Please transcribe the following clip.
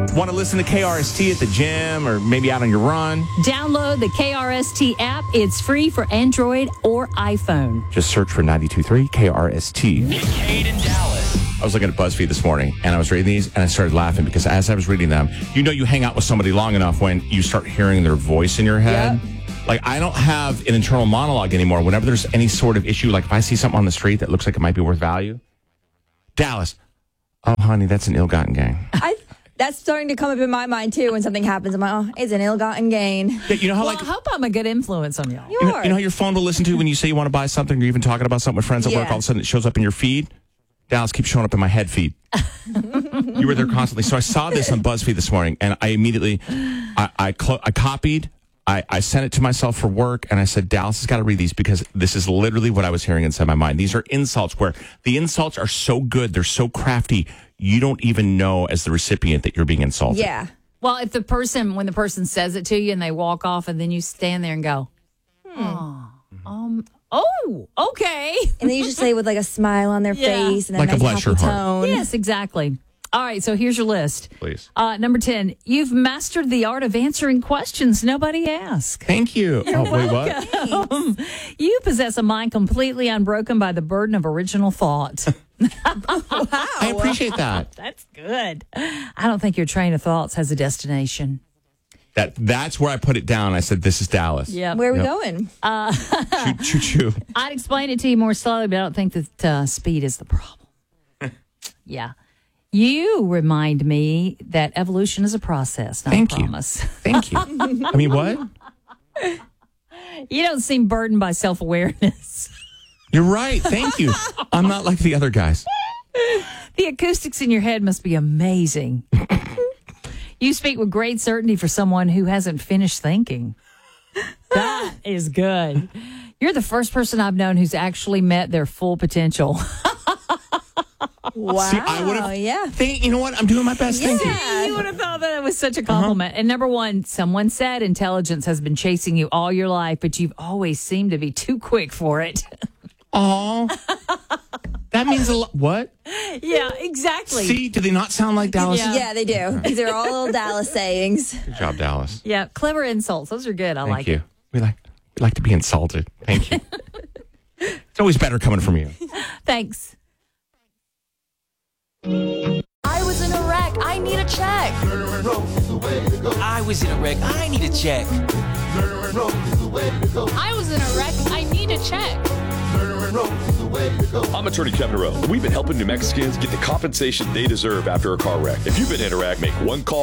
Want to listen to KRST at the gym or maybe out on your run? Download the KRST app. It's free for Android or iPhone. Just search for 92.3 KRST. Nick Cade in Dallas. I was looking at BuzzFeed this morning, and I was reading these, and I started laughing because as I was reading them, you hang out with somebody long enough when you start hearing their voice in your head. Yep. Like, I don't have an internal monologue anymore. Whenever there's any sort of issue, like if I see something on the street that looks like it might be worth value, Dallas, oh, honey, that's an ill-gotten gain. That's starting to come up in my mind, too, when something happens. I'm like, oh, it's an ill-gotten gain. Yeah, you know how, I hope I'm a good influence on y'all. You know how your phone will listen to when you say you want to buy something or you're even talking about something with friends at work, all of a sudden it shows up in your feed? Dallas keeps showing up in my head feed. You were there constantly. So I saw this on BuzzFeed this morning, and I immediately, I copied, I sent it to myself for work, and I said, Dallas has got to read these because this is literally what I was hearing inside my mind. These are insults where the insults are so good, they're so crafty, you don't even know as the recipient that you're being insulted. Yeah. Well, when the person says it to you and they walk off and then you stand there and go, okay. And then you just say it with like a smile on their face and like a nice a bless your happy heart. tone. Yes, exactly. All right, so here's your list. Please. Number 10, you've mastered the art of answering questions nobody asked. Thank you. Wait, what? You possess a mind completely unbroken by the burden of original thought. I appreciate that. That's good. I don't think your train of thoughts has a destination. That's where I put it down. I said, this is Dallas. Yeah. Where are we going? Choo-choo. I'd explain it to you more slowly, but I don't think that speed is the problem. Yeah. You remind me that evolution is a process, not a promise. Thank you. I mean, what? You don't seem burdened by self-awareness. You're right. Thank you. I'm not like the other guys. The acoustics in your head must be amazing. You speak with great certainty for someone who hasn't finished thinking. That is good. You're the first person I've known who's actually met their full potential. Wow. See, I would have. Yeah. You know what? I'm doing my best thinking. You would have thought that it was such a compliment. And number one, someone said intelligence has been chasing you all your life, but you've always seemed to be too quick for it. Oh, that means a lot. What? Yeah, exactly. See, do they not sound like Dallas? Yeah, they do. These are all little Dallas sayings. Good job, Dallas. Yeah, clever insults. Those are good. I like it. We like to be insulted. Thank you. It's always better coming from you. Thanks. I was in a wreck. I need a check. I was in a wreck. I need a check. I was in a wreck. I need a check. I'm attorney Kevin Rowe. We've been helping New Mexicans get the compensation they deserve after a car wreck. If you've been in a wreck, make one call.